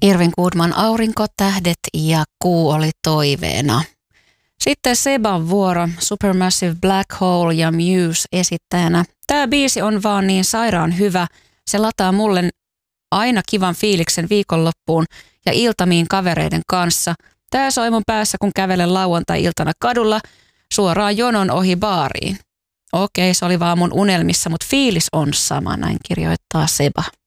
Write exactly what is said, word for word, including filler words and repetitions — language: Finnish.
Irvin Goodman Aurinko, tähdet ja kuu oli toiveena. Sitten Seban vuoro, Supermassive Black Hole ja Muse esittäjänä. Tämä biisi on vaan niin sairaan hyvä. Se lataa mulle aina kivan fiiliksen viikonloppuun ja iltamiin kavereiden kanssa. Tää soi mun päässä, kun kävelen lauantai-iltana kadulla suoraan jonon ohi baariin. Okei, se oli vaan mun unelmissa, mutta fiilis on sama, näin kirjoittaa Seba.